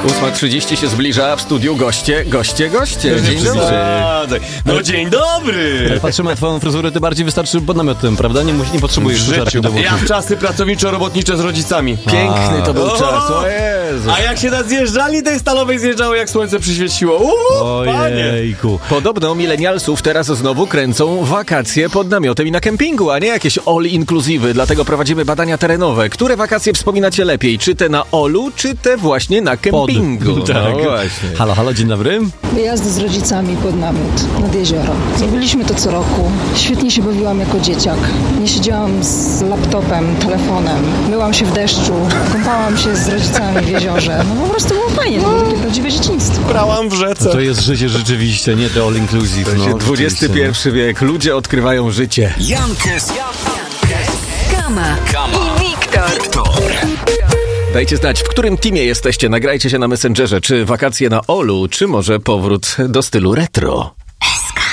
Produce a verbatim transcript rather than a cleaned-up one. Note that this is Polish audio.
ósma trzydzieści się zbliża, w studiu goście, goście, goście. Dzień Dzień dobry. No dzień dobry! Jak patrzymy na twoją fryzurę, ty bardziej wystarczy pod namiotem, prawda? Nie, musi, nie potrzebujesz życiu. do Ja w czasy pracowniczo-robotnicze z rodzicami. Piękny to był O! czas, o Jezu. A jak się na zjeżdżalni tej stalowej zjeżdżało, jak słońce przyświeciło. Uuu, panie! Ojejku. Podobno milenialsów teraz znowu kręcą wakacje pod namiotem i na kempingu, a nie jakieś all-inclusive. Dlatego prowadzimy badania terenowe. Które wakacje wspominacie lepiej? Czy te na Olu, czy te właśnie na kempingu? Pod. Tak. No właśnie. Halo, halo, dzień dobry. Wyjazdy z rodzicami pod namiot nad jezioro. Zrobiliśmy to co roku. Świetnie się bawiłam jako dzieciak. Nie siedziałam z laptopem, telefonem. Myłam się w deszczu, kąpałam się z rodzicami w jeziorze. No po prostu było fajnie, to było takie prawdziwe dzieciństwo. Brałam w rzece. To jest życie rzeczywiście, nie te all inclusive. No, dwudziesty pierwszy wiek. Ludzie odkrywają życie. Jankes, Kama, Kama i Wiktor. Wiktor. Dajcie znać, w którym teamie jesteście. Nagrajcie się na Messengerze. Czy wakacje na Olu, czy może powrót do stylu retro.